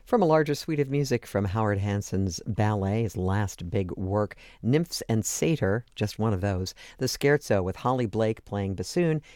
From a larger suite of music from Howard Hanson's ballet, his last big work, Nymphs and Satyr, just one of those. The Scherzo with Holly Blake playing bassoon